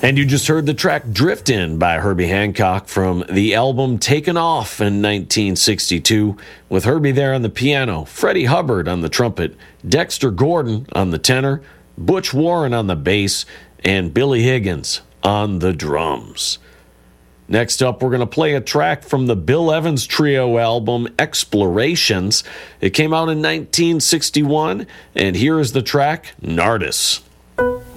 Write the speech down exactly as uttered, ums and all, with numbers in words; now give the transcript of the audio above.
And you just heard the track Driftin' by Herbie Hancock from the album Taken Off in nineteen sixty-two, with Herbie there on the piano, Freddie Hubbard on the trumpet, Dexter Gordon on the tenor, Butch Warren on the bass, and Billy Higgins on the drums. Next up, we're going to play a track from the Bill Evans Trio album Explorations. It came out in nineteen sixty-one, and here is the track Nardis.